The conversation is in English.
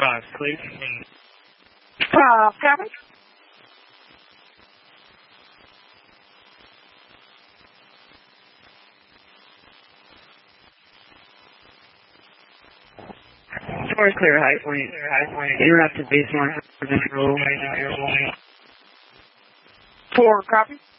5, clear. Copy. Tower clear, high point. Interrupt to baseline control. 4, copy.